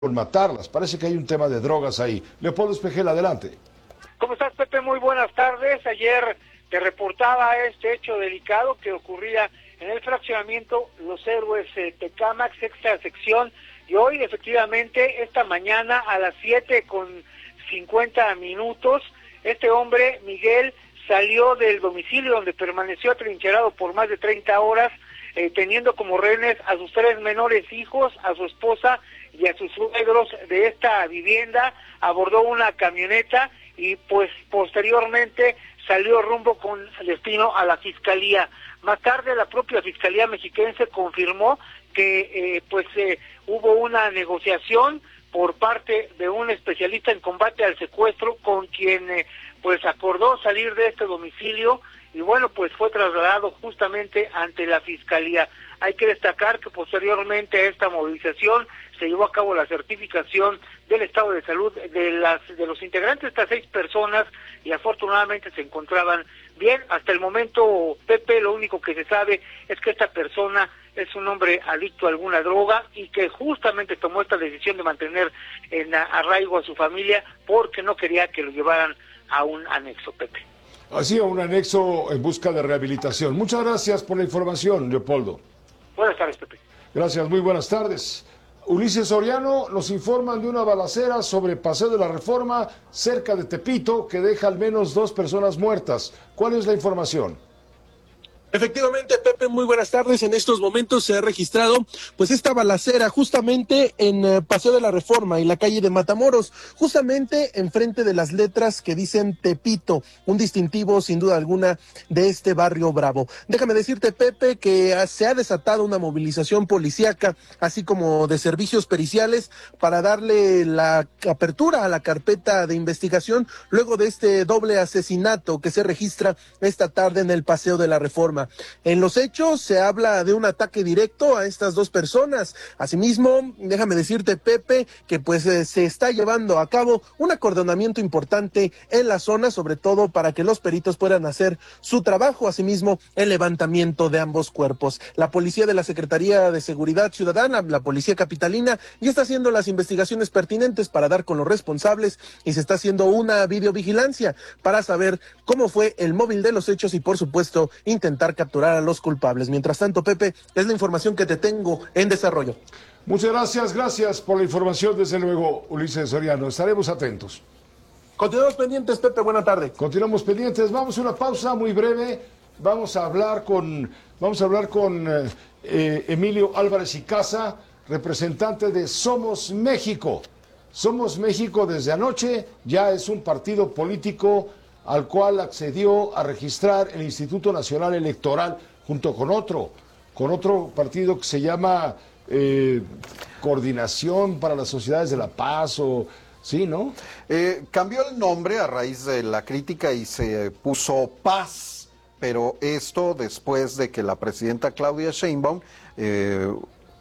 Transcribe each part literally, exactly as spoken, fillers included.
por matarlas. Parece que hay un tema de drogas ahí. Leopoldo Espejel, adelante. ¿Cómo estás, Pepe? Muy buenas tardes. Ayer te reportaba este hecho delicado que ocurría en el fraccionamiento Los Héroes eh, Tecámac, sexta sección, y hoy efectivamente, esta mañana a las siete con cincuenta minutos, este hombre, Miguel, salió del domicilio donde permaneció atrincherado por más de treinta horas, eh, teniendo como rehenes a sus tres menores hijos, a su esposa y a sus suegros de esta vivienda. Abordó una camioneta y pues posteriormente salió rumbo con destino a la Fiscalía. Más tarde la propia Fiscalía mexiquense confirmó que eh, pues eh, hubo una negociación por parte de un especialista en combate al secuestro con quien eh, pues acordó salir de este domicilio y bueno, pues fue trasladado justamente ante la Fiscalía. Hay que destacar que posteriormente a esta movilización se llevó a cabo la certificación del estado de salud de las de los integrantes de estas seis personas y afortunadamente se encontraban bien. Hasta el momento, Pepe, lo único que se sabe es que esta persona es un hombre adicto a alguna droga y que justamente tomó esta decisión de mantener en arraigo a su familia porque no quería que lo llevaran a un anexo, Pepe. Así, a un anexo en busca de rehabilitación. Muchas gracias por la información, Leopoldo. Buenas tardes, Pepe. Gracias, muy buenas tardes. Ulises Soriano, nos informan de una balacera sobre Paseo de la Reforma cerca de Tepito que deja al menos dos personas muertas. ¿Cuál es la información? Efectivamente, Pepe, muy buenas tardes. En estos momentos se ha registrado pues esta balacera justamente en eh, Paseo de la Reforma y la calle de Matamoros, justamente enfrente de las letras que dicen Tepito, un distintivo sin duda alguna de este barrio bravo. Déjame decirte, Pepe, que se ha desatado una movilización policíaca, así como de servicios periciales, para darle la apertura a la carpeta de investigación luego de este doble asesinato que se registra esta tarde en el Paseo de la Reforma. En los hechos se habla de un ataque directo a estas dos personas. Asimismo, déjame decirte, Pepe, que pues eh, se está llevando a cabo un acordonamiento importante en la zona, sobre todo para que los peritos puedan hacer su trabajo, asimismo el levantamiento de ambos cuerpos. La policía de la Secretaría de Seguridad Ciudadana, la policía capitalina, ya está haciendo las investigaciones pertinentes para dar con los responsables y se está haciendo una videovigilancia para saber cómo fue el móvil de los hechos y por supuesto intentar capturar a los culpables. Mientras tanto, Pepe, es la información que te tengo en desarrollo. Muchas gracias, gracias por la información, desde luego, Ulises Soriano. Estaremos atentos. Continuamos pendientes, Pepe, buena tarde. Continuamos pendientes, vamos a una pausa muy breve. Vamos a hablar con, vamos a hablar con eh, eh, Emilio Álvarez y Casa, representante de Somos México. Somos México desde anoche ya es un partido político al cual accedió a registrar el Instituto Nacional Electoral junto con otro, con otro partido que se llama eh, Coordinación para las Sociedades de la Paz, o sí, ¿no? Eh, cambió el nombre a raíz de la crítica y se puso Paz, pero esto después de que la presidenta Claudia Sheinbaum eh,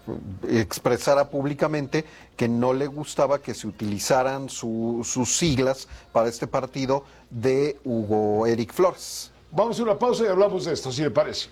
expresara públicamente que no le gustaba que se utilizaran su, sus siglas para este partido de Hugo Eric Flores. Vamos a una pausa y hablamos de esto, si le parece.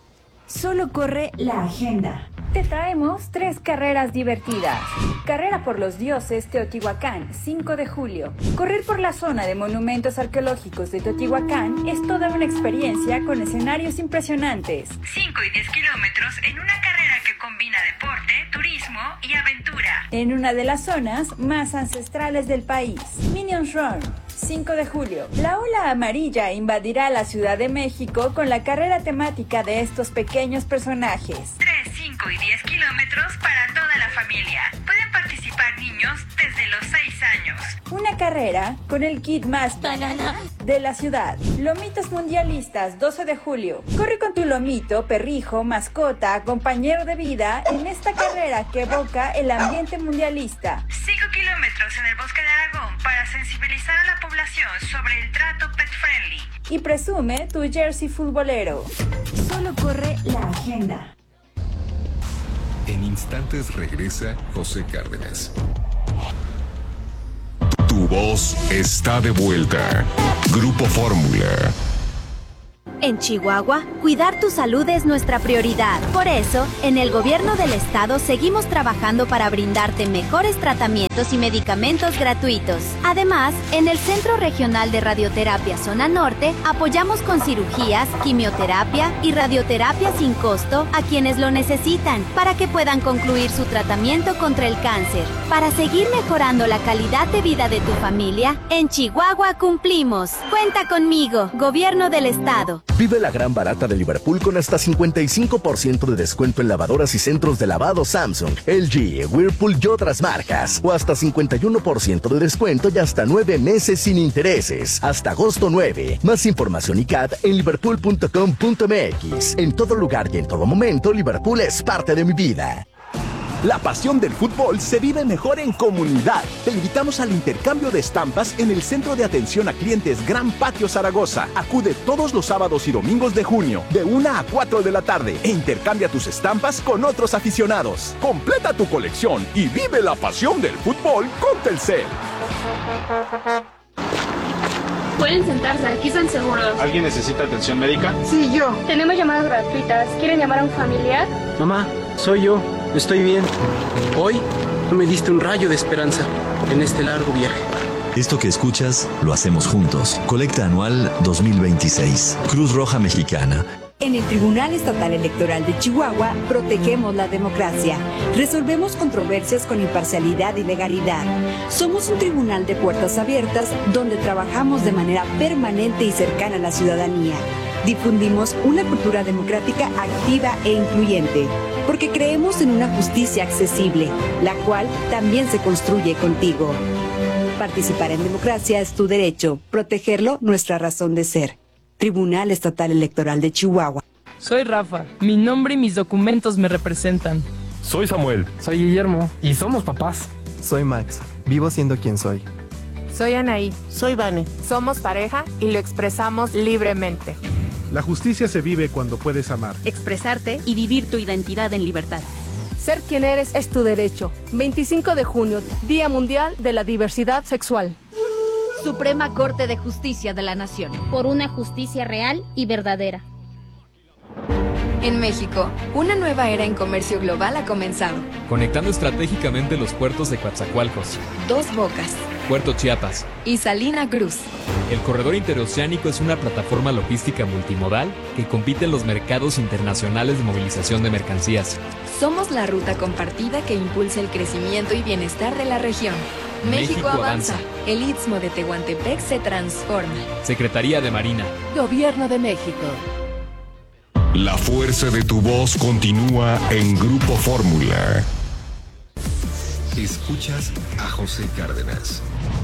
Solo corre la agenda. Te traemos tres carreras divertidas. Carrera por los dioses Teotihuacán, cinco de julio. Correr por la zona de monumentos arqueológicos de Teotihuacán es toda una experiencia con escenarios impresionantes. cinco y diez kilómetros en una carrera que combina deporte, turismo y aventura. En una de las zonas más ancestrales del país, Minions Run. cinco de julio. La ola amarilla invadirá la Ciudad de México con la carrera temática de estos pequeños personajes. tres, cinco y diez kilómetros para toda la familia. Pueden participar niños desde los seis años. Una carrera con el kit más banana de la ciudad. Lomitos mundialistas, doce de julio. Corre con tu lomito, perrijo, mascota, compañero de vida en esta carrera que evoca el ambiente mundialista. cinco kilómetros en el bosque de Aragón para sensibilizar a la población sobre el trato pet friendly. Y presume tu jersey futbolero. Solo corre la agenda. En instantes regresa José Cárdenas. Tu voz está de vuelta. Grupo Fórmula. En Chihuahua, cuidar tu salud es nuestra prioridad. Por eso, en el gobierno del estado seguimos trabajando para brindarte mejores tratamientos y medicamentos gratuitos. Además, en el Centro Regional de Radioterapia Zona Norte, apoyamos con cirugías, quimioterapia y radioterapia sin costo a quienes lo necesitan, para que puedan concluir su tratamiento contra el cáncer. Para seguir mejorando la calidad de vida de tu familia, en Chihuahua cumplimos. Cuenta conmigo, Gobierno del Estado. Vive la gran barata de Liverpool con hasta cincuenta y cinco por ciento de descuento en lavadoras y centros de lavado Samsung, L G, Whirlpool y otras marcas. O hasta cincuenta y uno por ciento de descuento y hasta nueve meses sin intereses. Hasta agosto nueve. Más información y C A T en liverpool punto com punto m x. En todo lugar y en todo momento, Liverpool es parte de mi vida. La pasión del fútbol se vive mejor en comunidad. Te invitamos al intercambio de estampas en el Centro de Atención a Clientes Gran Patio Zaragoza. Acude todos los sábados y domingos de junio, de una a cuatro de la tarde, e intercambia tus estampas con otros aficionados. Completa tu colección y vive la pasión del fútbol con Telcel. Pueden sentarse, aquí están seguros. ¿Alguien necesita atención médica? Sí, yo. Tenemos llamadas gratuitas. ¿Quieren llamar a un familiar? Mamá, soy yo. Estoy bien. Hoy tú me diste un rayo de esperanza en este largo viaje. Esto que escuchas, lo hacemos juntos. Colecta anual dos mil veintiséis. Cruz Roja Mexicana. En el Tribunal Estatal Electoral de Chihuahua, protegemos la democracia. Resolvemos controversias con imparcialidad y legalidad. Somos un tribunal de puertas abiertas donde trabajamos de manera permanente y cercana a la ciudadanía. Difundimos una cultura democrática activa e incluyente, porque creemos en una justicia accesible, la cual también se construye contigo. Participar en democracia es tu derecho, protegerlo nuestra razón de ser. Tribunal Estatal Electoral de Chihuahua. Soy Rafa, mi nombre y mis documentos me representan. Soy Samuel. Soy Guillermo y somos papás. Soy Max, vivo siendo quien soy. Soy Anaí. Soy Vane. Somos pareja y lo expresamos libremente. La justicia se vive cuando puedes amar, expresarte y vivir tu identidad en libertad. Ser quien eres es tu derecho. veinticinco de junio, Día Mundial de la Diversidad Sexual. Suprema Corte de Justicia de la Nación. Por una justicia real y verdadera. En México, una nueva era en comercio global ha comenzado. Conectando estratégicamente los puertos de Coatzacoalcos, Dos Bocas, Puerto Chiapas y Salina Cruz. El corredor interoceánico es una plataforma logística multimodal que compite en los mercados internacionales de movilización de mercancías. Somos la ruta compartida que impulsa el crecimiento y bienestar de la región. México, México avanza. avanza. El Istmo de Tehuantepec se transforma. Secretaría de Marina. Gobierno de México. La fuerza de tu voz continúa en Grupo Fórmula. Escuchas a José Cárdenas.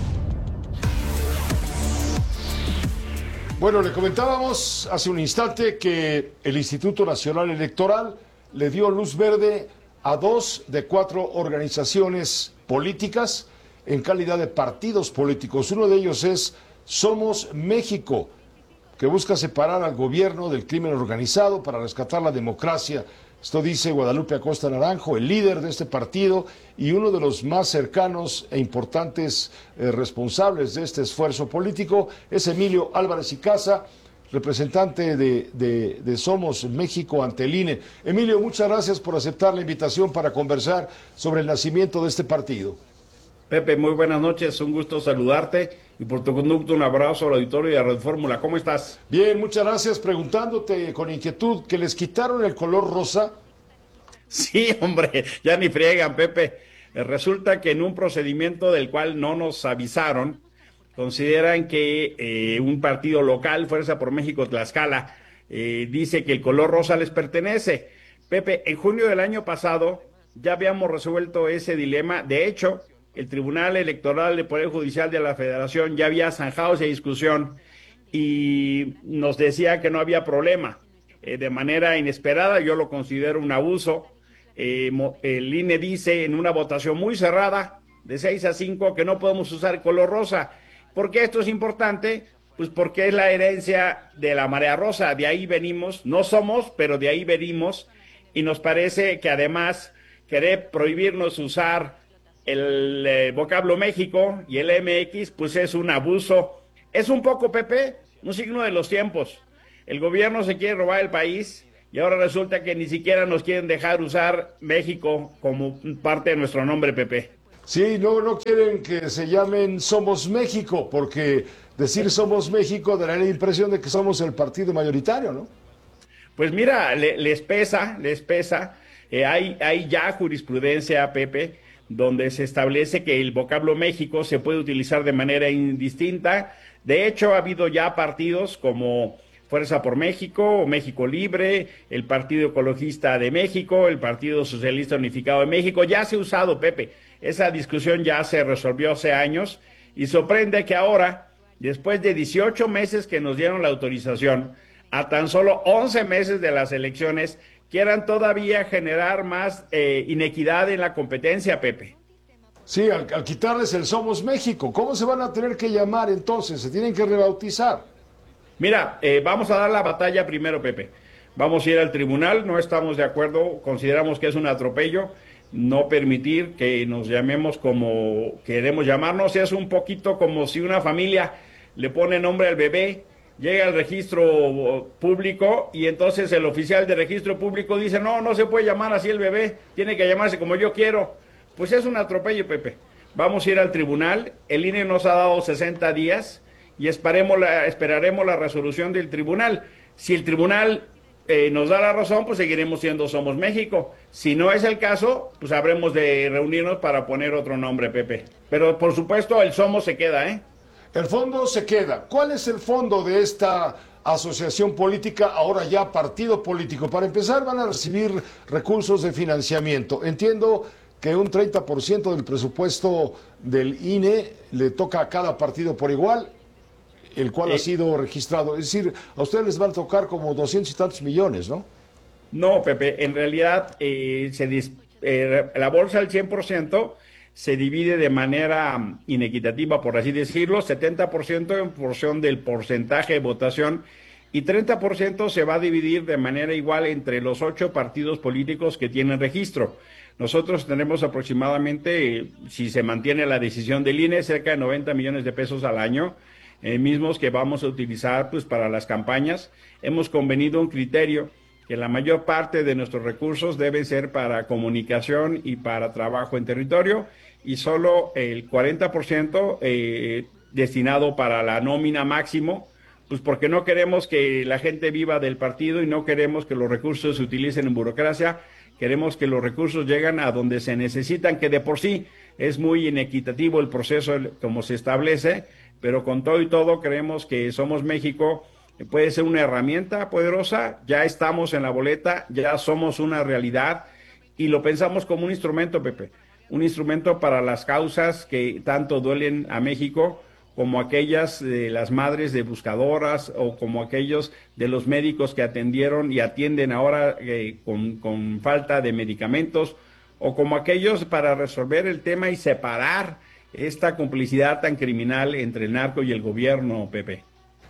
Bueno, le comentábamos hace un instante que el Instituto Nacional Electoral le dio luz verde a dos de cuatro organizaciones políticas en calidad de partidos políticos. Uno de ellos es Somos México, que busca separar al gobierno del crimen organizado para rescatar la democracia. Esto dice Guadalupe Acosta Naranjo, el líder de este partido y uno de los más cercanos e importantes eh, responsables de este esfuerzo político es Emilio Álvarez y Casa, representante de, de, de Somos México ante el I N E. Emilio, muchas gracias por aceptar la invitación para conversar sobre el nacimiento de este partido. Pepe, muy buenas noches, un gusto saludarte y por tu conducto un abrazo al auditorio y a Red Fórmula. ¿Cómo estás? Bien, muchas gracias. Preguntándote con inquietud, ¿que les quitaron el color rosa? Sí, hombre, ya ni friegan, Pepe. Resulta que en un procedimiento del cual no nos avisaron, consideran que eh, un partido local, Fuerza por México Tlaxcala, eh, dice que el color rosa les pertenece. Pepe, en junio del año pasado ya habíamos resuelto ese dilema. De hecho, el Tribunal Electoral del Poder Judicial de la Federación ya había zanjado esa discusión y nos decía que no había problema. Eh, de manera inesperada, yo lo considero un abuso. Eh, el I N E dice en una votación muy cerrada, de seis a cinco, que no podemos usar el color rosa. ¿Por qué esto es importante? Pues porque es la herencia de la marea rosa, de ahí venimos, no somos, pero de ahí venimos, y nos parece que además querer prohibirnos usar el eh, vocablo México y el M X, pues es un abuso. Es un poco, Pepe, un signo de los tiempos. El gobierno se quiere robar el país y ahora resulta que ni siquiera nos quieren dejar usar México como parte de nuestro nombre, Pepe. Sí, no, no quieren que se llamen Somos México, porque decir Somos México dará la impresión de que somos el partido mayoritario, ¿no? Pues mira, le, les pesa, les pesa. Eh, hay, hay ya jurisprudencia, Pepe, donde se establece que el vocablo México se puede utilizar de manera indistinta. De hecho, ha habido ya partidos como Fuerza por México o México Libre, el Partido Ecologista de México, el Partido Socialista Unificado de México. Ya se ha usado, Pepe. Esa discusión ya se resolvió hace años y sorprende que ahora, después de dieciocho meses que nos dieron la autorización, a tan solo once meses de las elecciones, quieran todavía generar más eh, inequidad en la competencia, Pepe. Sí, al, al quitarles el Somos México, ¿cómo se van a tener que llamar entonces? ¿Se tienen que rebautizar? Mira, eh, vamos a dar la batalla primero, Pepe. Vamos a ir al tribunal, no estamos de acuerdo, consideramos que es un atropello, no permitir que nos llamemos como queremos llamarnos. Es un poquito como si una familia le pone nombre al bebé, llega al registro público y entonces el oficial de registro público dice, no, no se puede llamar así el bebé, tiene que llamarse como yo quiero. Pues es un atropello, Pepe. Vamos a ir al tribunal, el I N E nos ha dado sesenta días y esperaremos la, esperaremos la resolución del tribunal. Si el tribunal eh, nos da la razón, pues seguiremos siendo Somos México. Si no es el caso, pues habremos de reunirnos para poner otro nombre, Pepe. Pero por supuesto el Somos se queda, ¿eh? El fondo se queda. ¿Cuál es el fondo de esta asociación política, ahora ya partido político? Para empezar, van a recibir recursos de financiamiento. Entiendo que un treinta por ciento del presupuesto del I N E le toca a cada partido por igual, el cual eh, ha sido registrado. Es decir, a ustedes les van a tocar como doscientos y tantos millones, ¿no? No, Pepe, en realidad eh, se dis, eh, la bolsa al cien por ciento se divide de manera inequitativa, por así decirlo, setenta por ciento en función del porcentaje de votación y treinta por ciento se va a dividir de manera igual entre los ocho partidos políticos que tienen registro. Nosotros tenemos aproximadamente, si se mantiene la decisión del I N E, cerca de noventa millones de pesos al año, eh, mismos que vamos a utilizar pues para las campañas. Hemos convenido un criterio que la mayor parte de nuestros recursos deben ser para comunicación y para trabajo en territorio y solo el cuarenta por ciento eh, destinado para la nómina máximo, pues porque no queremos que la gente viva del partido y no queremos que los recursos se utilicen en burocracia, queremos que los recursos lleguen a donde se necesitan, que de por sí es muy inequitativo el proceso como se establece, pero con todo y todo creemos que Somos México puede ser una herramienta poderosa, ya estamos en la boleta, ya somos una realidad y lo pensamos como un instrumento, Pepe, un instrumento para las causas que tanto duelen a México, como aquellas de las madres de buscadoras o como aquellos de los médicos que atendieron y atienden ahora eh, con, con falta de medicamentos, o como aquellos para resolver el tema y separar esta complicidad tan criminal entre el narco y el gobierno, Pepe.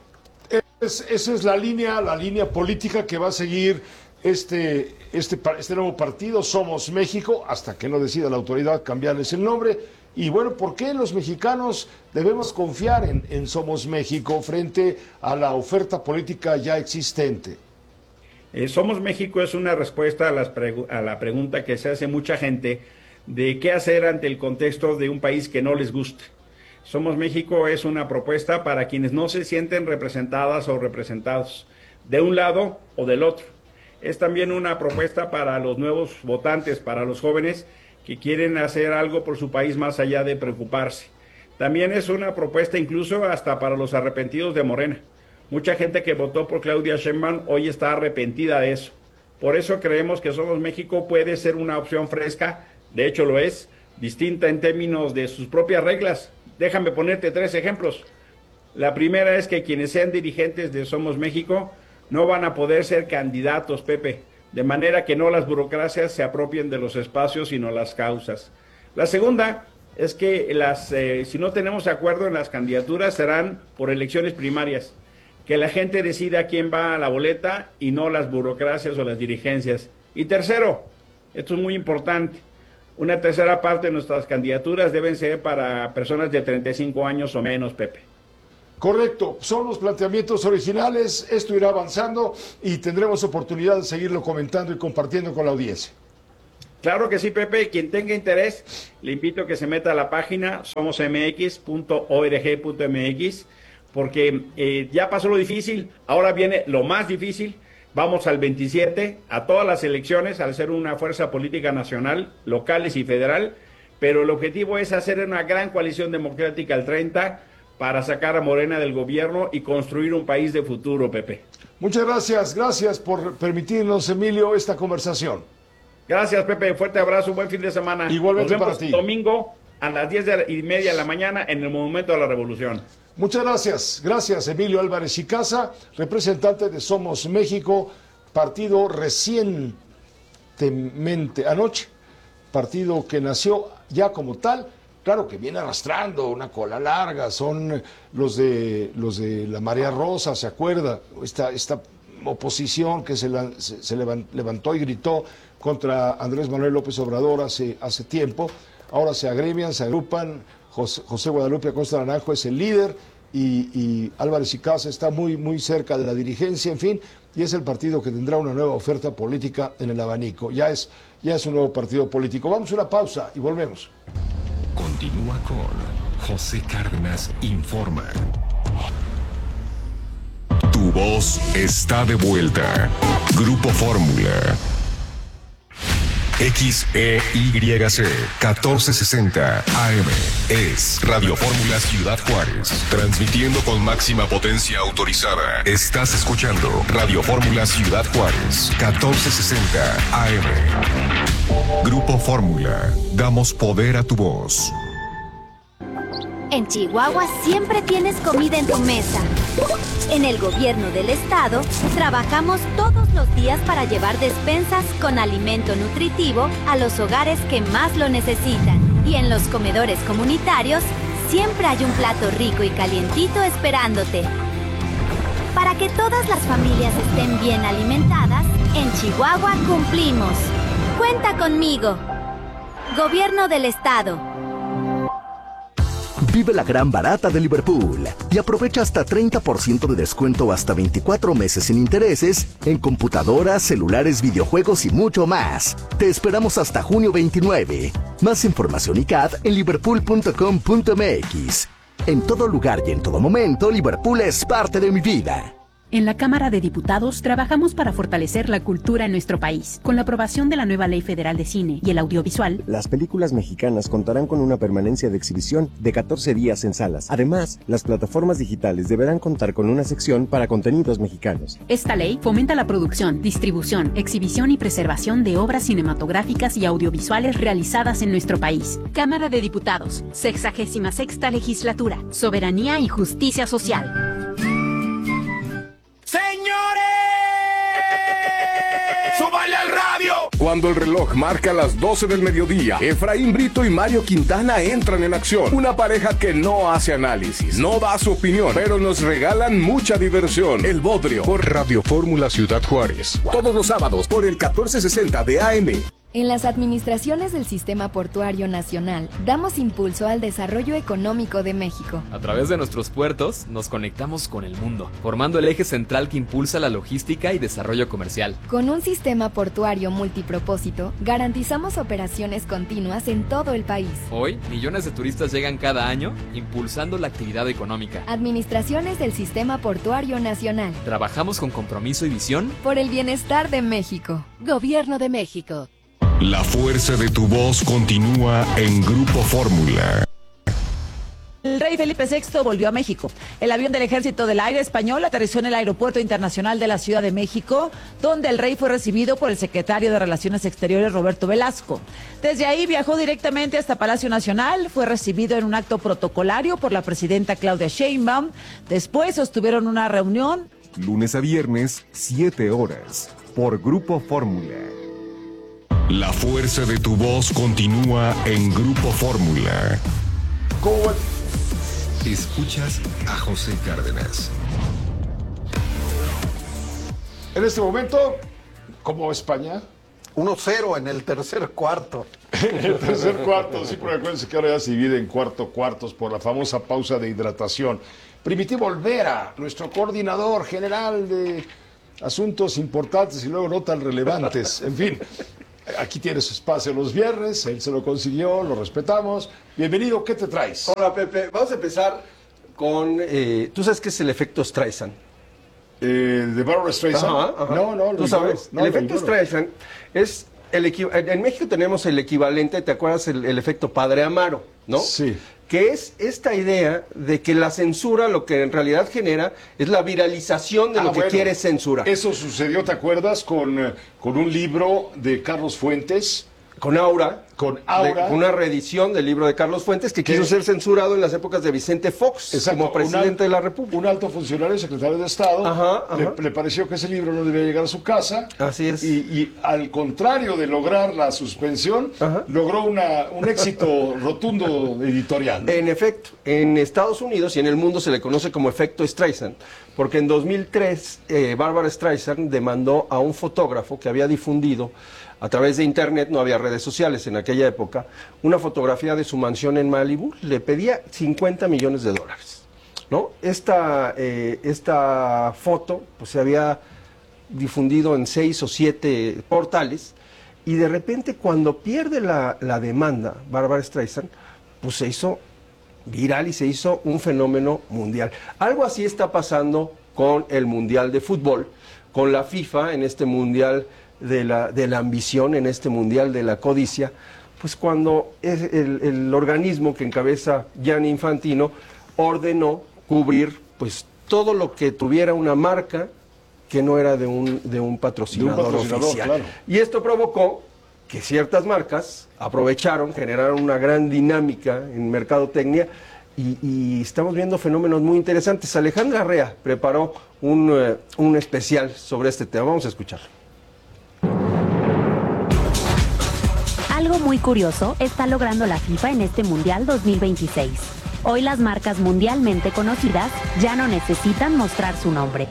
Es, esa es la línea, la línea política que va a seguir este, este, este nuevo partido, Somos México, hasta que no decida la autoridad cambiarles el nombre. Y bueno, ¿por qué los mexicanos debemos confiar en, en Somos México frente a la oferta política ya existente? Eh, Somos México es una respuesta a, las a la pregunta que se hace mucha gente de qué hacer ante el contexto de un país que no les guste. Somos México es una propuesta para quienes no se sienten representadas o representados, de un lado o del otro. Es también una propuesta para los nuevos votantes, para los jóvenes que quieren hacer algo por su país más allá de preocuparse. También es una propuesta incluso hasta para los arrepentidos de Morena. Mucha gente que votó por Claudia Sheinbaum hoy está arrepentida de eso. Por eso creemos que Somos México puede ser una opción fresca, de hecho lo es, distinta en términos de sus propias reglas. Déjame ponerte tres ejemplos. La primera es que quienes sean dirigentes de Somos México no van a poder ser candidatos, Pepe, de manera que no las burocracias se apropien de los espacios, sino las causas. La segunda es que las, eh, si no tenemos acuerdo en las candidaturas, serán por elecciones primarias, que la gente decida quién va a la boleta y no las burocracias o las dirigencias. Y tercero, esto es muy importante, una tercera parte de nuestras candidaturas deben ser para personas de treinta y cinco años o menos, Pepe. Correcto, son los planteamientos originales, esto irá avanzando y tendremos oportunidad de seguirlo comentando y compartiendo con la audiencia. Claro que sí, Pepe. Quien tenga interés, le invito a que se meta a la página somos m x punto org punto m x, porque eh, ya pasó lo difícil, ahora viene lo más difícil. Vamos al veintisiete, a todas las elecciones, al ser una fuerza política nacional, locales y federal, pero el objetivo es hacer una gran coalición democrática al treinta para sacar a Morena del gobierno y construir un país de futuro, Pepe. Muchas gracias, gracias por permitirnos, Emilio, esta conversación. Gracias, Pepe. Fuerte abrazo, buen fin de semana. Igualmente Nos vemos para ti. Domingo a las diez y media de la mañana en el Monumento a la Revolución. Muchas gracias. Gracias, Emilio Álvarez y Casa, representante de Somos México, partido recientemente, anoche, partido que nació ya como tal. Claro que viene arrastrando una cola larga, son los de los de la Marea Rosa, ¿se acuerda? Esta, esta oposición que se, la, se, se levantó y gritó contra Andrés Manuel López Obrador hace, hace tiempo. Ahora se agremian, se agrupan. José, José Guadalupe Acosta Naranjo es el líder y, y Álvarez y Casa está muy, muy cerca de la dirigencia, en fin, y es el partido que tendrá una nueva oferta política en el abanico. Ya es, ya es un nuevo partido político. Vamos a una pausa y volvemos. Continúa con José Cárdenas Informa. Tu voz está de vuelta. Grupo Fórmula. X E Y C catorce sesenta A M es Radio Fórmula Ciudad Juárez, transmitiendo con máxima potencia autorizada. Estás escuchando Radio Fórmula Ciudad Juárez, catorce sesenta A M. Grupo Fórmula, damos poder a tu voz. En Chihuahua siempre tienes comida en tu mesa. En el gobierno del estado, trabajamos todos los días para llevar despensas con alimento nutritivo a los hogares que más lo necesitan. Y en los comedores comunitarios, siempre hay un plato rico y calientito esperándote. Para que todas las familias estén bien alimentadas, en Chihuahua cumplimos. Cuenta conmigo. Gobierno del estado. Vive la gran barata de Liverpool y aprovecha hasta treinta por ciento de descuento hasta veinticuatro meses sin intereses en computadoras, celulares, videojuegos y mucho más. Te esperamos hasta junio veintinueve. Más información y C A D en liverpool punto com punto m x. En todo lugar y en todo momento, Liverpool es parte de mi vida. En la Cámara de Diputados trabajamos para fortalecer la cultura en nuestro país. Con la aprobación de la nueva Ley Federal de Cine y el Audiovisual, las películas mexicanas contarán con una permanencia de exhibición de catorce días en salas. Además, las plataformas digitales deberán contar con una sección para contenidos mexicanos. Esta ley fomenta la producción, distribución, exhibición y preservación de obras cinematográficas y audiovisuales realizadas en nuestro país. Cámara de Diputados, sexagésima sexta legislatura, soberanía y justicia social. ¡Señores! ¡Súbale al radio! Cuando el reloj marca las doce del mediodía, Efraín Brito y Mario Quintana entran en acción. Una pareja que no hace análisis, no da su opinión, pero nos regalan mucha diversión. El Bodrio, por Radio Fórmula Ciudad Juárez. Todos los sábados por el catorce sesenta de A M. En las administraciones del Sistema Portuario Nacional, damos impulso al desarrollo económico de México. A través de nuestros puertos, nos conectamos con el mundo, formando el eje central que impulsa la logística y desarrollo comercial. Con un sistema portuario multipropósito, garantizamos operaciones continuas en todo el país. Hoy, millones de turistas llegan cada año, impulsando la actividad económica. Administraciones del Sistema Portuario Nacional. Trabajamos con compromiso y visión por el bienestar de México. Gobierno de México. La fuerza de tu voz continúa en Grupo Fórmula. El rey Felipe sexto volvió a México. El avión del Ejército del Aire Español aterrizó en el Aeropuerto Internacional de la Ciudad de México, donde el rey fue recibido por el secretario de Relaciones Exteriores, Roberto Velasco. Desde ahí viajó directamente hasta Palacio Nacional, fue recibido en un acto protocolario por la presidenta Claudia Sheinbaum. Después sostuvieron una reunión. Lunes a viernes, siete horas, por Grupo Fórmula. La fuerza de tu voz continúa en Grupo Fórmula. ¿Cómo? Escuchas a José Cárdenas. En este momento, ¿cómo España? uno cero en el tercer cuarto. En el tercer cuarto, sí, porque acuérdense que ahora ya se divide en cuarto cuartos por la famosa pausa de hidratación. Primitivo Olvera, nuestro coordinador general de asuntos importantes y luego no tan relevantes. En fin, aquí tiene su espacio los viernes, él se lo consiguió, lo respetamos. Bienvenido, ¿qué te traes? Hola, Pepe. Vamos a empezar con... Eh, ¿Tú sabes qué es el efecto Streisand? Eh, ¿De Barbara Streisand? Ajá, ajá. No, no. ¿Tú sabes? No, el no, efecto no, no. Streisand es... El equi- en México tenemos el equivalente, ¿te acuerdas? El, el efecto Padre Amaro, ¿no? Sí. Que es esta idea de que la censura lo que en realidad genera es la viralización de Ah, lo que bueno, quiere censurar. Eso sucedió, ¿te acuerdas? Con, eh, con un libro de Carlos Fuentes. Con Aura. Con Aura. De, una reedición del libro de Carlos Fuentes que quiso ¿Qué? ser censurado en las épocas de Vicente Fox Exacto, como presidente un al- de la República. Un alto funcionario, secretario de Estado, Ajá, ajá. Le, le pareció que ese libro no debía llegar a su casa. Así es. Y, y al contrario de lograr la suspensión, Ajá. logró una, un éxito rotundo editorial, ¿no? En efecto, en Estados Unidos y en el mundo se le conoce como efecto Streisand, porque en dos mil tres eh, Barbara Streisand demandó a un fotógrafo que había difundido a través de internet, no había redes sociales en aquella época, una fotografía de su mansión en Malibu. Le pedía cincuenta millones de dólares, ¿no? Esta, eh, esta foto pues, se había difundido en seis o siete portales y de repente cuando pierde la, la demanda Barbara Streisand, pues se hizo viral y se hizo un fenómeno mundial. Algo así está pasando con el Mundial de Fútbol, con la FIFA en este Mundial de la, de la ambición, en este Mundial de la codicia, pues cuando es el, el organismo que encabeza Gianni Infantino ordenó cubrir pues todo lo que tuviera una marca que no era de un, de un patrocinador, De un patrocinador, oficial. claro. Y esto provocó que ciertas marcas aprovecharon, generaron una gran dinámica en mercadotecnia y, y estamos viendo fenómenos muy interesantes. Alejandra Rea preparó un, eh, un especial sobre este tema. Vamos a escucharlo. Algo muy curioso está logrando la FIFA en este Mundial dos mil veintiséis. Hoy las marcas mundialmente conocidas ya no necesitan mostrar su nombre.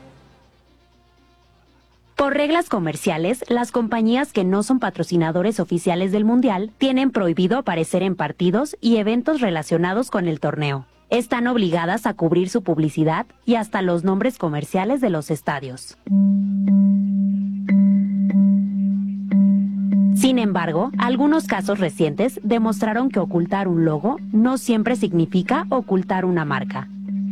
Por reglas comerciales, las compañías que no son patrocinadores oficiales del Mundial tienen prohibido aparecer en partidos y eventos relacionados con el torneo. Están obligadas a cubrir su publicidad y hasta los nombres comerciales de los estadios. Sin embargo, algunos casos recientes demostraron que ocultar un logo no siempre significa ocultar una marca.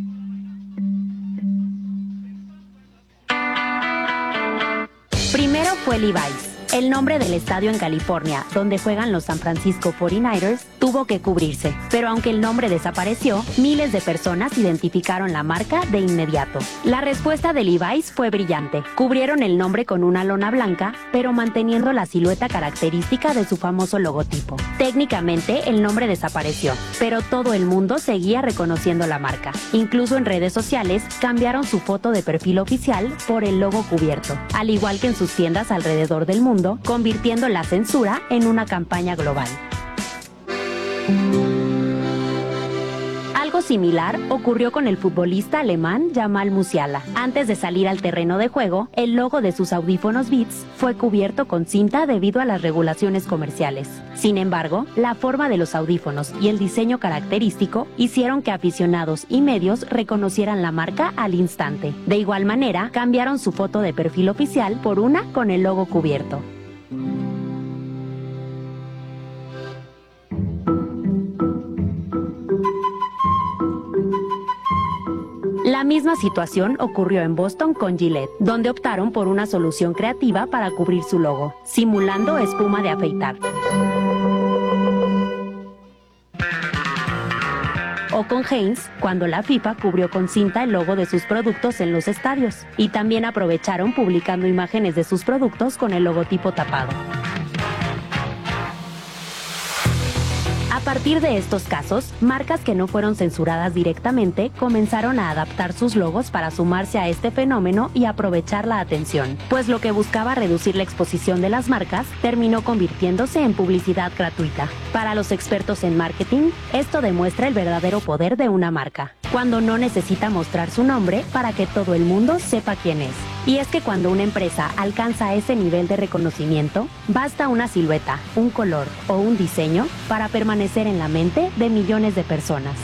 Primero fue Levi's. El nombre del estadio en California, donde juegan los San Francisco cuarenta y nueve ers, tuvo que cubrirse. Pero aunque el nombre desapareció, miles de personas identificaron la marca de inmediato. La respuesta de Levi's fue brillante. Cubrieron el nombre con una lona blanca, pero manteniendo la silueta característica de su famoso logotipo. Técnicamente, el nombre desapareció, pero todo el mundo seguía reconociendo la marca. Incluso en redes sociales, cambiaron su foto de perfil oficial por el logo cubierto, al igual que en sus tiendas alrededor del mundo, convirtiendo la censura en una campaña global. Algo similar ocurrió con el futbolista alemán Jamal Musiala. Antes de salir al terreno de juego, el logo de sus audífonos Beats fue cubierto con cinta debido a las regulaciones comerciales. Sin embargo, la forma de los audífonos y el diseño característico hicieron que aficionados y medios reconocieran la marca al instante. De igual manera, cambiaron su foto de perfil oficial por una con el logo cubierto. La misma situación ocurrió en Boston con Gillette, donde optaron por una solución creativa para cubrir su logo, simulando espuma de afeitar. O con Heinz, cuando la FIFA cubrió con cinta el logo de sus productos en los estadios, y también aprovecharon publicando imágenes de sus productos con el logotipo tapado. A partir de estos casos, marcas que no fueron censuradas directamente comenzaron a adaptar sus logos para sumarse a este fenómeno y aprovechar la atención, pues lo que buscaba reducir la exposición de las marcas terminó convirtiéndose en publicidad gratuita. Para los expertos en marketing, esto demuestra el verdadero poder de una marca. cuando no necesita mostrar su nombre para que todo el mundo sepa quién es. Y es que cuando una empresa alcanza ese nivel de reconocimiento, basta una silueta, un color o un diseño para permanecer en la mente de millones de personas.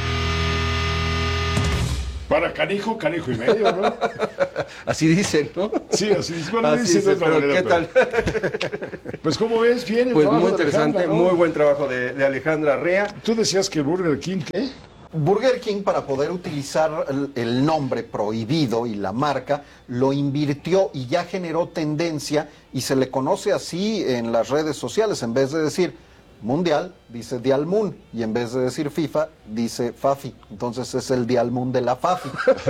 Para canijo, canijo y medio, ¿no? Así dicen, ¿no? Sí, así dicen. Bueno, así dicen de otra pero manera, ¿qué tal? Pero... Pues, ¿cómo ves? Bien el Pues trabajo muy de interesante, Alejandra, ¿no? muy buen trabajo de, de Alejandra Rea. Tú decías que Burger King, ¿qué? Burger King, para poder utilizar el, el nombre prohibido y la marca, lo invirtió y ya generó tendencia y se le conoce así en las redes sociales. En vez de decir Mundial, dice Dialmun, y en vez de decir FIFA, dice Fafi. Entonces es el Dialmun de la Fafi.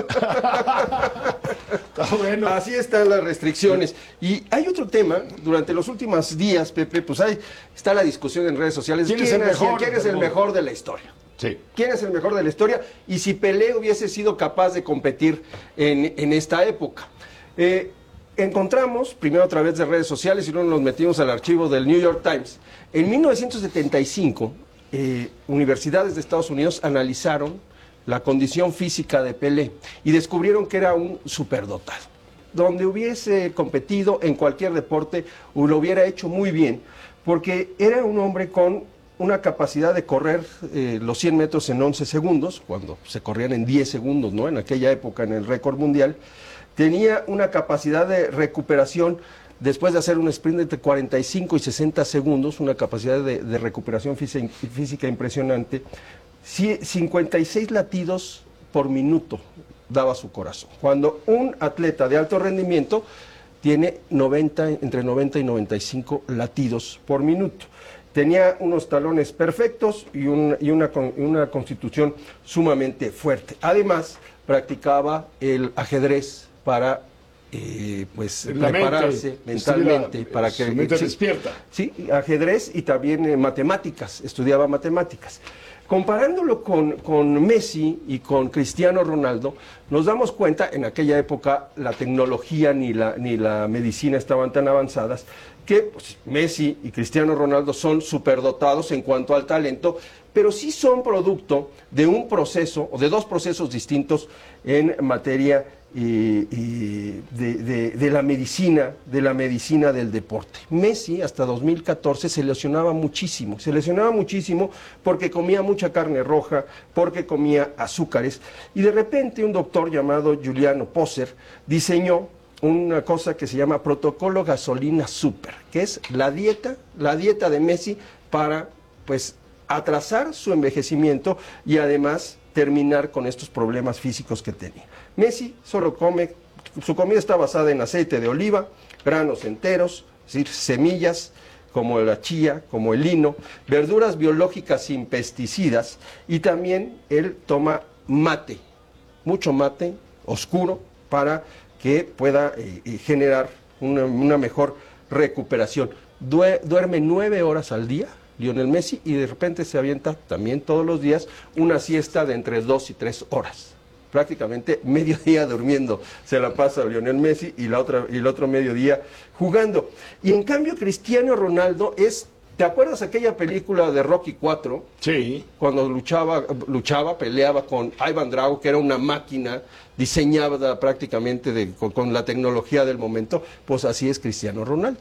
Está bueno. Así están las restricciones. Y hay otro tema, durante los últimos días, Pepe, pues hay, está la discusión en redes sociales. ¿Quién es el mejor? ¿Quién es el mejor de la historia? Sí. ¿Quién es el mejor de la historia? Y si Pelé hubiese sido capaz de competir en, en esta época. Eh, encontramos, primero a través de redes sociales y luego nos metimos al archivo del New York Times. En mil novecientos setenta y cinco, eh, universidades de Estados Unidos analizaron la condición física de Pelé y descubrieron que era un superdotado. Donde hubiese competido en cualquier deporte, lo hubiera hecho muy bien, porque era un hombre con una capacidad de correr eh, los cien metros en once segundos, cuando se corrían en diez segundos, ¿no? En aquella época, en el récord mundial. Tenía una capacidad de recuperación, después de hacer un sprint entre cuarenta y cinco y sesenta segundos, una capacidad de, de recuperación física, física impresionante. cincuenta y seis latidos por minuto daba su corazón. Cuando un atleta de alto rendimiento tiene noventa, entre noventa y noventa y cinco latidos por minuto. Tenía unos talones perfectos y, un, y una, una constitución sumamente fuerte. Además, practicaba el ajedrez para eh, pues, la prepararse mente, mentalmente. estuviera, para su que mente sí, despierta. Sí, ajedrez y también eh, matemáticas, estudiaba matemáticas. Comparándolo con, con Messi y con Cristiano Ronaldo, nos damos cuenta, en aquella época la tecnología ni la, ni la medicina estaban tan avanzadas, que pues, Messi y Cristiano Ronaldo son superdotados en cuanto al talento, pero sí son producto de un proceso, o de dos procesos distintos en materia y, y de, de, de la medicina, de la medicina del deporte. Messi hasta dos mil catorce se lesionaba muchísimo, se lesionaba muchísimo porque comía mucha carne roja, porque comía azúcares, y de repente un doctor llamado Giuliano Poser diseñó una cosa que se llama protocolo gasolina super, que es la dieta, la dieta de Messi para, pues, atrasar su envejecimiento y además terminar con estos problemas físicos que tenía. Messi solo come, su comida está basada en aceite de oliva, granos enteros, es decir, semillas como la chía, como el lino, verduras biológicas sin pesticidas, y también él toma mate, mucho mate oscuro para que pueda eh, generar una, una mejor recuperación. Due, duerme nueve horas al día, Lionel Messi, y de repente se avienta también todos los días una siesta de entre dos y tres horas. Prácticamente medio día durmiendo se la pasa Lionel Messi y, la otra, y el otro mediodía jugando. Y en cambio Cristiano Ronaldo es... ¿Te acuerdas aquella película de Rocky cuatro? Sí. Cuando luchaba, luchaba, peleaba con Ivan Drago, que era una máquina diseñada prácticamente de, con, con la tecnología del momento. Pues así es Cristiano Ronaldo.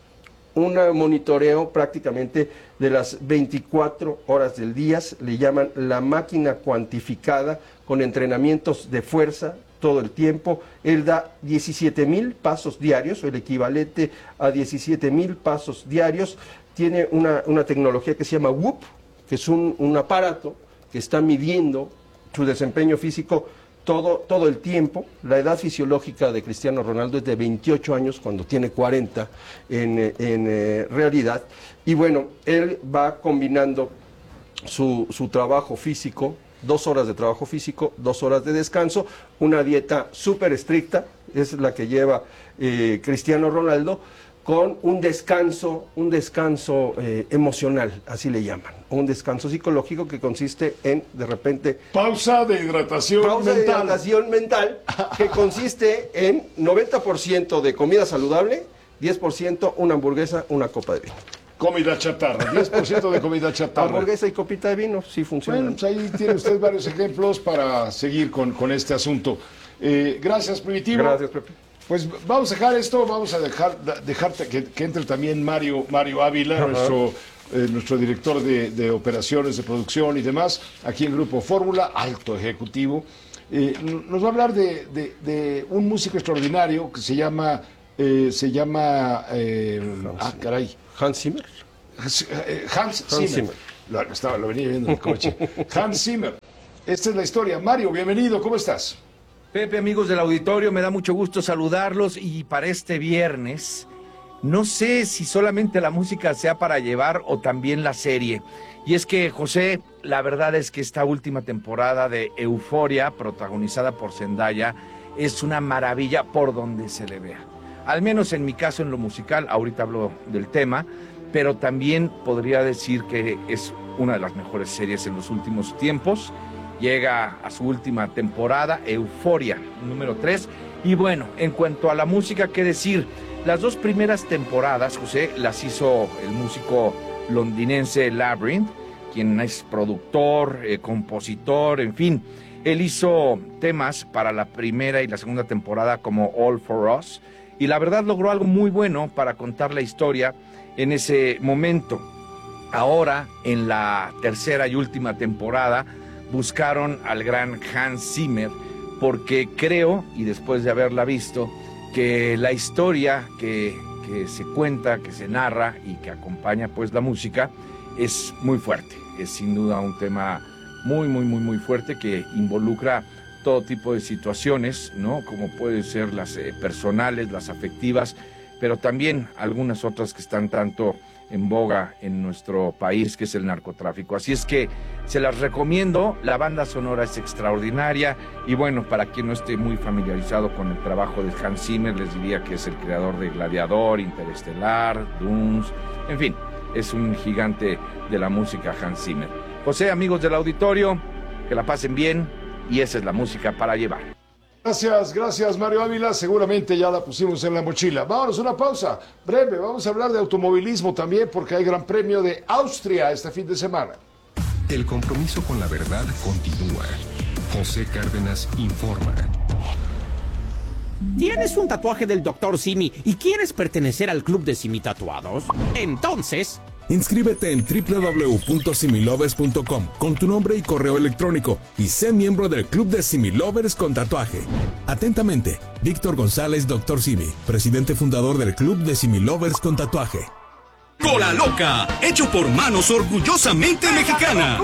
Un monitoreo prácticamente de las veinticuatro horas del día, le llaman la máquina cuantificada, con entrenamientos de fuerza todo el tiempo. Él da diecisiete mil pasos diarios, o el equivalente a diecisiete mil pasos diarios. Tiene una, una tecnología que se llama Whoop, que es un, un aparato que está midiendo su desempeño físico todo, todo el tiempo. La edad fisiológica de Cristiano Ronaldo es de veintiocho años, cuando tiene cuarenta en, en eh, realidad. Y bueno, él va combinando su, su trabajo físico, dos horas de trabajo físico, dos horas de descanso, una dieta súper estricta, es la que lleva eh, Cristiano Ronaldo, con un descanso, un descanso eh, emocional, así le llaman, un descanso psicológico que consiste en, de repente... Pausa de hidratación pausa mental. de hidratación mental, que consiste en noventa por ciento de comida saludable, diez por ciento una hamburguesa, una copa de vino. comida chatarra, diez por ciento de comida chatarra. Hamburguesa y copita de vino, sí funciona. Bueno, pues ahí tiene usted varios ejemplos para seguir con, con este asunto. Eh, gracias, Primitivo. Gracias, Pepe. Pues vamos a dejar esto, vamos a dejar, dejar que, que entre también Mario, Mario Ávila, nuestro, eh, nuestro director de, de operaciones, de producción y demás, aquí en Grupo Fórmula, alto ejecutivo. Eh, nos va a hablar de, de, de un músico extraordinario que se llama, eh, se llama, eh, ah, caray. Hans Zimmer. Hans, eh, Hans, Hans Zimmer. Zimmer. Lo, estaba, lo venía viendo en el coche. Hans Zimmer. Esta es la historia. Mario, bienvenido, ¿cómo estás? Pepe, amigos del auditorio, me da mucho gusto saludarlos y para este viernes, no sé si solamente la música sea para llevar o también la serie. Y es que, José, la verdad es que esta última temporada de Euforia, protagonizada por Zendaya, es una maravilla por donde se le vea. Al menos en mi caso en lo musical, ahorita hablo del tema, pero también podría decir que es una de las mejores series en los últimos tiempos. Llega a su última temporada, Euforia, número tres. Y bueno, en cuanto a la música, ¿qué decir? Las dos primeras temporadas, José, las hizo el músico londinense Labrinth, quien es productor, eh, compositor, en fin. Él hizo temas para la primera y la segunda temporada como All For Us. Y la verdad logró algo muy bueno para contar la historia en ese momento. Ahora, en la tercera y última temporada, buscaron al gran Hans Zimmer porque creo, y después de haberla visto, que la historia que, que se cuenta, que se narra y que acompaña pues la música es muy fuerte. Es sin duda un tema muy, muy, muy, muy fuerte que involucra todo tipo de situaciones, ¿no? Como pueden ser las eh, personales, las afectivas, pero también algunas otras que están tanto en boga en nuestro país, que es el narcotráfico. Así es que se las recomiendo, la banda sonora es extraordinaria y bueno, para quien no esté muy familiarizado con el trabajo de Hans Zimmer, les diría que es el creador de Gladiador, Interestelar, Dunes, en fin, es un gigante de la música Hans Zimmer. José, amigos del auditorio, que la pasen bien y esa es la música para llevar. Gracias, gracias Mario Ávila, seguramente ya la pusimos en la mochila. Vámonos, una pausa breve, vamos a hablar de automovilismo también porque hay Gran Premio de Austria este fin de semana. El compromiso con la verdad continúa. José Cárdenas informa. ¿Tienes un tatuaje del doctor Simi y quieres pertenecer al club de Simi Tatuados? Entonces, inscríbete en doble u doble u doble u punto similovers punto com con tu nombre y correo electrónico y sé miembro del Club de Similovers con tatuaje. Atentamente, Víctor González, doctor Simi, presidente fundador del Club de Similovers con tatuaje. Cola Loca, hecho por manos orgullosamente mexicanas.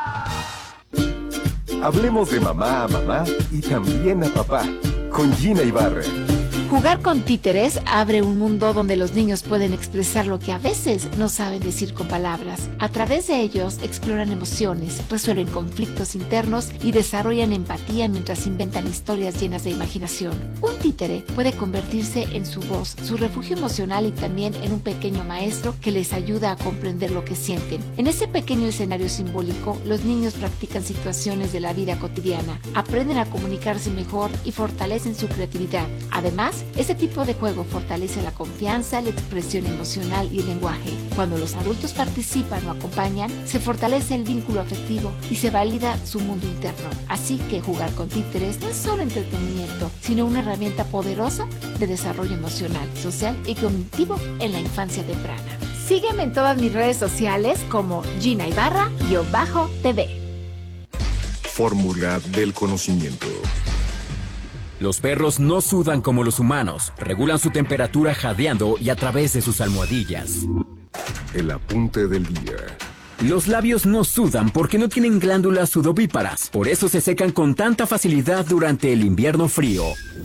Hablemos de mamá a mamá y también a papá, con Gina Ibarra. Jugar con títeres abre un mundo donde los niños pueden expresar lo que a veces no saben decir con palabras. A través de ellos exploran emociones, resuelven conflictos internos y desarrollan empatía mientras inventan historias llenas de imaginación. Un títere puede convertirse en su voz, su refugio emocional y también en un pequeño maestro que les ayuda a comprender lo que sienten. En ese pequeño escenario simbólico, los niños practican situaciones de la vida cotidiana, aprenden a comunicarse mejor y fortalecen su creatividad. Además, este tipo de juego fortalece la confianza, la expresión emocional y el lenguaje. Cuando los adultos participan o acompañan, se fortalece el vínculo afectivo y se valida su mundo interno. Así que jugar con títeres no es solo entretenimiento, sino una herramienta poderosa de desarrollo emocional, social y cognitivo en la infancia temprana. Sígueme en todas mis redes sociales como Gina Ibarra-T V. Fórmula del conocimiento. Los perros no sudan como los humanos, regulan su temperatura jadeando y a través de sus almohadillas. El apunte del día. Los labios no sudan porque no tienen glándulas sudovíparas, por eso se secan con tanta facilidad durante el invierno frío.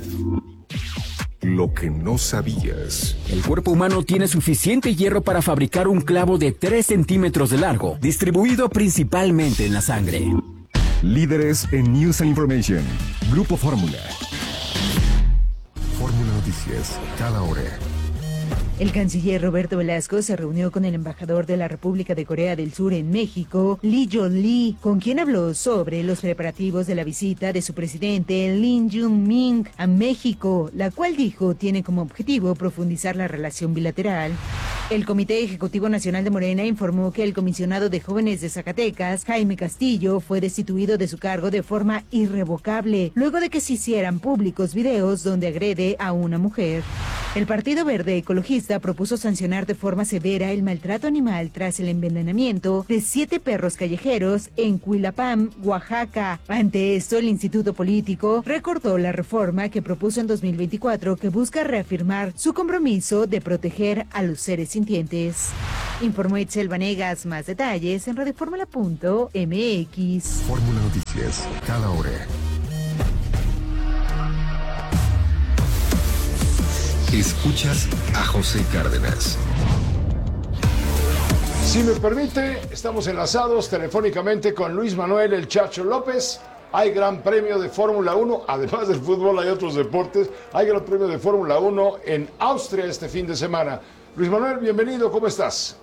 Lo que no sabías. El cuerpo humano tiene suficiente hierro para fabricar un clavo de tres centímetros de largo, distribuido principalmente en la sangre. Líderes en News and Information. Grupo Fórmula. Fórmula Noticias, cada hora. El canciller Roberto Velasco se reunió con el embajador de la República de Corea del Sur en México, Lee Jong-lee, con quien habló sobre los preparativos de la visita de su presidente Lee Jae-myung a México, la cual dijo tiene como objetivo profundizar la relación bilateral. El Comité Ejecutivo Nacional de Morena informó que el comisionado de jóvenes de Zacatecas, Jaime Castillo, fue destituido de su cargo de forma irrevocable, luego de que se hicieran públicos videos donde agrede a una mujer. El Partido Verde Ecologista propuso sancionar de forma severa el maltrato animal tras el envenenamiento de siete perros callejeros en Cuilapam, Oaxaca. Ante esto, el Instituto Político recordó la reforma que propuso en dos mil veinticuatro que busca reafirmar su compromiso de proteger a los seres sintientes. Informó Itzel Vanegas. Más detalles en radioformula punto m x. Fórmula Noticias, cada hora. Escuchas a José Cárdenas. Si me permite, estamos enlazados telefónicamente con Luis Manuel El Chacho López. Hay Gran Premio de Fórmula uno, además del fútbol hay otros deportes. Hay Gran Premio de Fórmula uno en Austria este fin de semana. Luis Manuel, bienvenido, ¿cómo estás?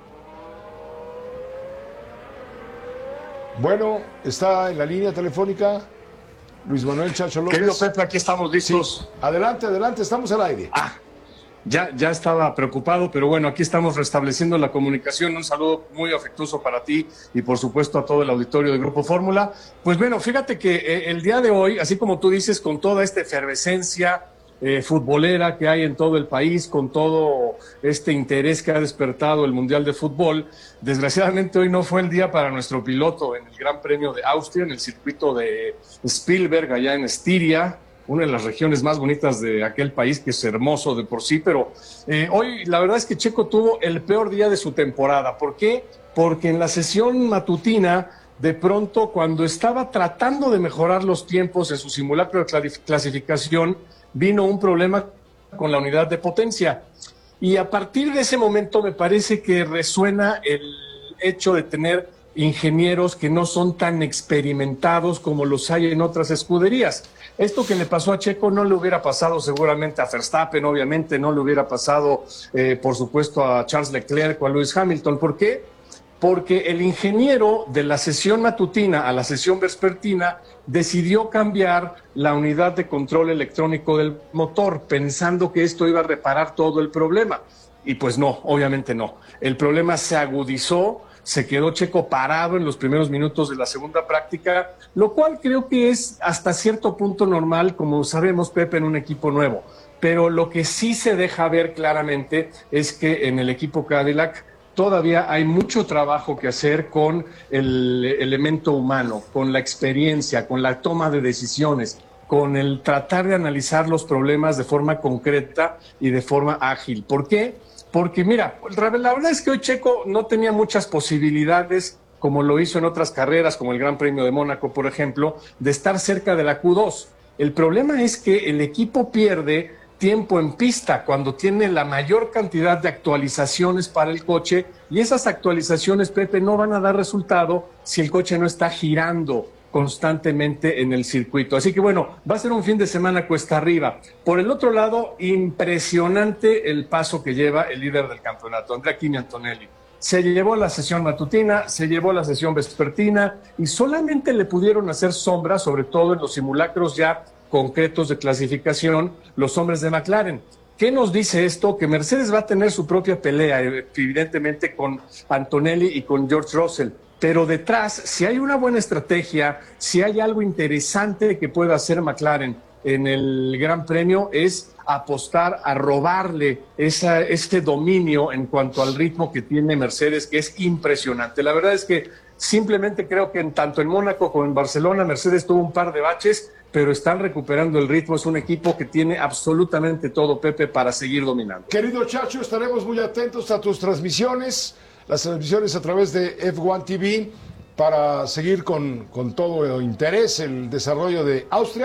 Bueno, está en la línea telefónica Luis Manuel Chacho López. Querido Pepe, aquí estamos listos. Sí. Adelante, adelante, estamos al aire. Ah, ya, ya estaba preocupado, pero bueno, aquí estamos restableciendo la comunicación. Un saludo muy afectuoso para ti y por supuesto a todo el auditorio de Grupo Fórmula. Pues bueno, fíjate que eh, el día de hoy, así como tú dices, con toda esta efervescencia eh, futbolera que hay en todo el país, con todo este interés que ha despertado el Mundial de Fútbol, desgraciadamente hoy no fue el día para nuestro piloto en el Gran Premio de Austria, en el circuito de Spielberg, allá en Estiria, una de las regiones más bonitas de aquel país, que es hermoso de por sí, pero eh, hoy la verdad es que Checo tuvo el peor día de su temporada. ¿Por qué? Porque en la sesión matutina, de pronto, cuando estaba tratando de mejorar los tiempos en su simulacro de clasificación, vino un problema con la unidad de potencia. Y a partir de ese momento me parece que resuena el hecho de tener ingenieros que no son tan experimentados como los hay en otras escuderías. Esto que le pasó a Checo no le hubiera pasado seguramente a Verstappen, obviamente no le hubiera pasado, eh, por supuesto, a Charles Leclerc o a Lewis Hamilton. ¿Por qué? Porque el ingeniero de la sesión matutina a la sesión vespertina decidió cambiar la unidad de control electrónico del motor, pensando que esto iba a reparar todo el problema. Y pues no, obviamente no. El problema se agudizó, se quedó Checo parado en los primeros minutos de la segunda práctica, lo cual creo que es hasta cierto punto normal, como sabemos, Pepe, en un equipo nuevo. Pero lo que sí se deja ver claramente es que en el equipo Cadillac todavía hay mucho trabajo que hacer con el elemento humano, con la experiencia, con la toma de decisiones, con el tratar de analizar los problemas de forma concreta y de forma ágil. ¿Por qué? Porque mira, la verdad es que hoy Checo no tenía muchas posibilidades, como lo hizo en otras carreras, como el Gran Premio de Mónaco, por ejemplo, de estar cerca de la Q dos. El problema es que el equipo pierde tiempo en pista cuando tiene la mayor cantidad de actualizaciones para el coche, y esas actualizaciones, Pepe, no van a dar resultado si el coche no está girando constantemente en el circuito. Así que bueno, va a ser un fin de semana cuesta arriba. Por el otro lado, impresionante el paso que lleva el líder del campeonato, Andrea Kimi Antonelli. Se llevó la sesión matutina, se llevó la sesión vespertina y solamente le pudieron hacer sombra, sobre todo en los simulacros ya concretos de clasificación, los hombres de McLaren. ¿Qué nos dice esto? Que Mercedes va a tener su propia pelea, evidentemente, con Antonelli y con George Russell. Pero detrás, si hay una buena estrategia, si hay algo interesante que pueda hacer McLaren en el Gran Premio, es apostar a robarle esa, ese dominio en cuanto al ritmo que tiene Mercedes, que es impresionante. La verdad es que simplemente creo que en, tanto en Mónaco como en Barcelona, Mercedes tuvo un par de baches, pero están recuperando el ritmo. Es un equipo que tiene absolutamente todo, Pepe, para seguir dominando. Querido Chacho, estaremos muy atentos a tus transmisiones, las transmisiones a través de F uno T V, para seguir con, con todo interés el desarrollo de Austria.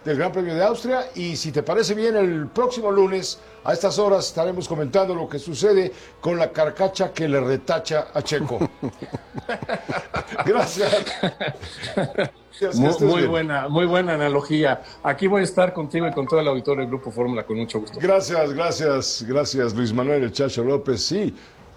del Gran Premio de Austria. Y si te parece bien, el próximo lunes a estas horas estaremos comentando lo que sucede con la carcacha que le retacha a Checo. Gracias. Muy, muy buena, muy buena analogía. Aquí voy a estar contigo y con todo el auditorio del Grupo Fórmula con mucho gusto. Gracias, gracias, gracias, Luis Manuel El Chacho López. Sí,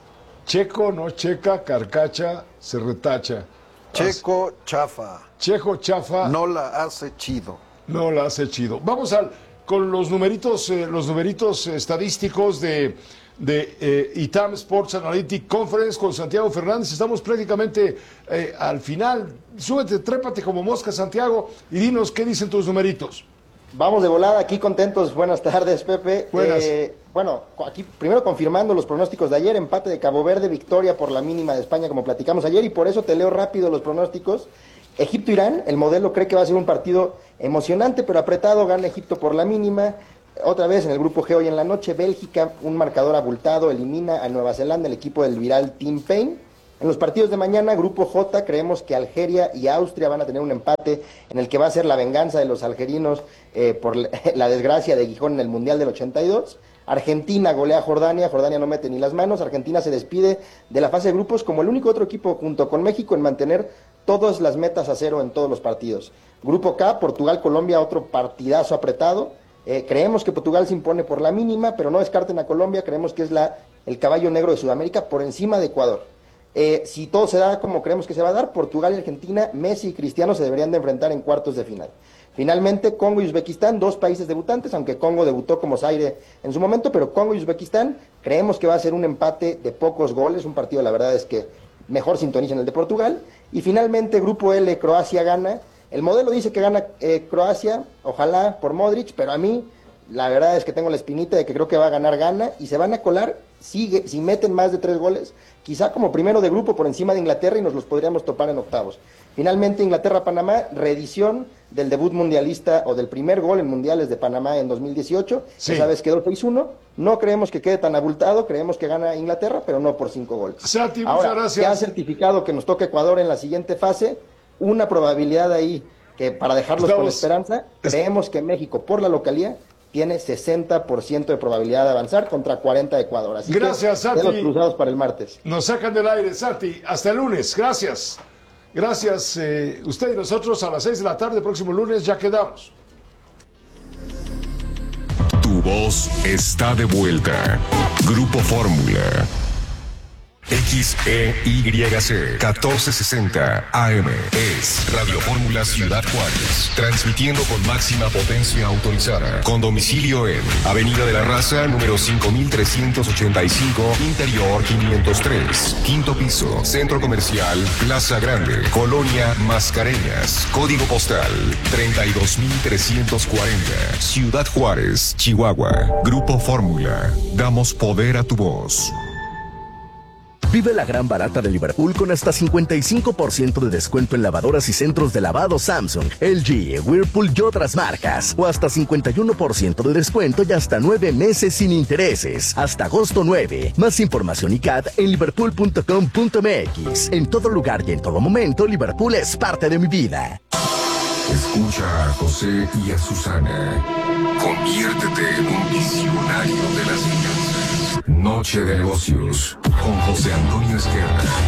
Checo no checa, carcacha se retacha. Checo chafa. Checo chafa. No la hace chido. No la hace chido. Vamos al, con los numeritos, eh, los numeritos estadísticos de, de eh, I T A M Sports Analytic Conference con Santiago Fernández. Estamos prácticamente eh, al final. Súbete, trépate como mosca, Santiago, y dinos qué dicen tus numeritos. Vamos de volada, aquí contentos. Buenas tardes, Pepe. Buenas. Eh, bueno, aquí primero confirmando los pronósticos de ayer, empate de Cabo Verde, victoria por la mínima de España, como platicamos ayer, y por eso te leo rápido los pronósticos. Egipto-Irán, el modelo cree que va a ser un partido emocionante, pero apretado, gana Egipto por la mínima. Otra vez en el grupo G hoy en la noche, Bélgica, un marcador abultado, elimina a Nueva Zelanda, el equipo del viral Team Payne. En los partidos de mañana, grupo J, creemos que Algeria y Austria van a tener un empate en el que va a ser la venganza de los algerinos eh, por la desgracia de Gijón en el Mundial del ochenta y dos. Argentina golea a Jordania, Jordania no mete ni las manos, Argentina se despide de la fase de grupos como el único otro equipo junto con México en mantener todas las metas a cero en todos los partidos. Grupo K, Portugal-Colombia, otro partidazo apretado. Eh, creemos que Portugal se impone por la mínima, pero no descarten a Colombia, creemos que es la, el caballo negro de Sudamérica por encima de Ecuador. Eh, si todo se da como creemos que se va a dar, Portugal y Argentina, Messi y Cristiano se deberían de enfrentar en cuartos de final. Finalmente, Congo y Uzbekistán, dos países debutantes, aunque Congo debutó como Zaire en su momento, pero Congo y Uzbekistán, creemos que va a ser un empate de pocos goles, un partido la verdad es que mejor sintonicen el de Portugal. Y finalmente, Grupo L, Croacia gana. El modelo dice que gana eh, Croacia, ojalá por Modric, pero a mí la verdad es que tengo la espinita de que creo que va a ganar Ghana y se van a colar si, si meten más de tres goles, quizá como primero de grupo por encima de Inglaterra y nos los podríamos topar en octavos. Finalmente, Inglaterra-Panamá, reedición del debut mundialista o del primer gol en mundiales de Panamá en dos mil dieciocho. Sí. Esa vez quedó seis uno. No creemos que quede tan abultado, creemos que gana Inglaterra, pero no por cinco goles. Santi, Ahora, muchas gracias. Ya certificado que nos toca Ecuador en la siguiente fase, una probabilidad ahí que para dejarlos Estamos... con esperanza, creemos que México por la localía tiene sesenta por ciento de probabilidad de avanzar contra cuarenta de Ecuador. Así gracias, que Santi. dedos cruzados para el martes. Nos sacan del aire, Santi. Hasta el lunes. Gracias. Gracias. Eh, usted y nosotros a las seis de la tarde, próximo lunes, ya quedamos. Tu voz está de vuelta. Grupo Fórmula. X E Y C catorce sesenta A M es Radio Fórmula Ciudad Juárez, transmitiendo con máxima potencia autorizada, con domicilio en Avenida de la Raza, número cinco mil trescientos ochenta y cinco, Interior quinientos tres, quinto piso, Centro Comercial Plaza Grande, Colonia Mascareñas, código postal treinta y dos mil trescientos cuarenta, Ciudad Juárez, Chihuahua. Grupo Fórmula, damos poder a tu voz. Vive la gran barata de Liverpool con hasta cincuenta y cinco por ciento de descuento en lavadoras y centros de lavado Samsung, L G, Whirlpool y otras marcas. O hasta cincuenta y uno por ciento de descuento y hasta nueve meses sin intereses. Hasta agosto nueve. Más información y C A D en liverpool punto com punto m x. En todo lugar y en todo momento, Liverpool es parte de mi vida. Escucha a José y a Susana. Conviértete en un visionario de las finanzas. Noche de negocios con José Antonio Esquerra.